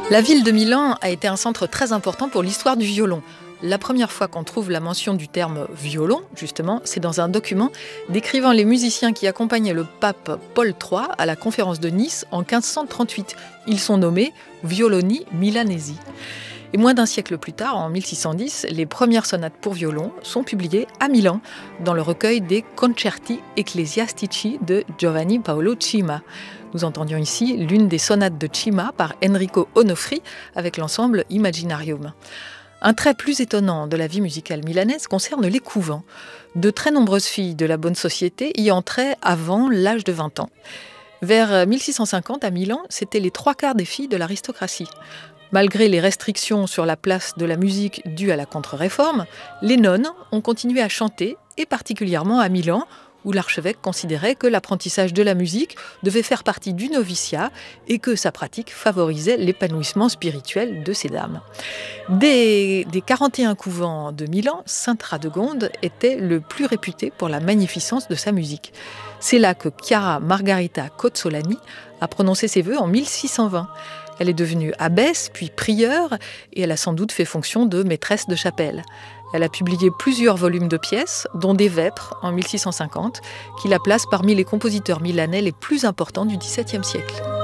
La ville de Milan a été un centre très important pour l'histoire du violon. La première fois qu'on trouve la mention du terme violon, justement, c'est dans un document décrivant les musiciens qui accompagnaient le pape Paul III à la conférence de Nice en 1538. Ils sont nommés Violoni Milanesi. Et moins d'un siècle plus tard, en 1610, les premières sonates pour violon sont publiées à Milan, dans le recueil des Concerti Ecclesiastici de Giovanni Paolo Cima. Nous entendions ici l'une des sonates de Cima par Enrico Onofri avec l'ensemble Imaginarium. Un trait plus étonnant de la vie musicale milanaise concerne les couvents. De très nombreuses filles de la bonne société y entraient avant l'âge de 20 ans. Vers 1650, à Milan, c'était les 3/4 des filles de l'aristocratie. Malgré les restrictions sur la place de la musique dues à la contre-réforme, les nonnes ont continué à chanter, et particulièrement à Milan, où l'archevêque considérait que l'apprentissage de la musique devait faire partie du noviciat et que sa pratique favorisait l'épanouissement spirituel de ces dames. Des 41 couvents de Milan, Sainte Radegonde était le plus réputé pour la magnificence de sa musique. C'est là que Chiara Margarita Cozzolani a prononcé ses vœux en 1620. Elle est devenue abbesse, puis prieure, et elle a sans doute fait fonction de maîtresse de chapelle. Elle a publié plusieurs volumes de pièces, dont des vêpres en 1650, qui la placent parmi les compositeurs milanais les plus importants du XVIIe siècle.